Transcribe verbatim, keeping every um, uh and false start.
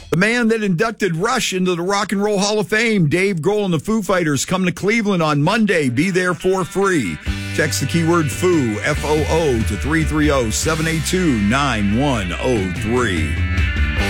The man that inducted Rush into the Rock and Roll Hall of Fame, Dave Grohl and the Foo Fighters, come to Cleveland on Monday. Be there for free. Text the keyword Foo, F O O, to three three zero, seven eight two, nine one zero three.